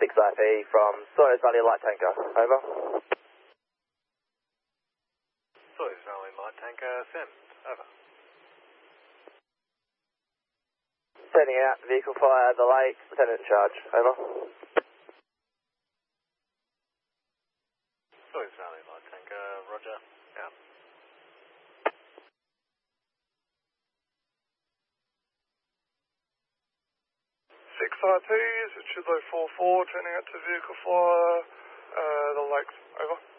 6IP from Sawyers Valley Light Tanker. Over. Sawyers Valley Light Tanker, send. Over. Sending out vehicle fire, the lake, lieutenant in charge. Over. Sawyers Valley Light Tanker, roger. Out. RTs, it should low 44, turning out to vehicle fire, the lakes, over.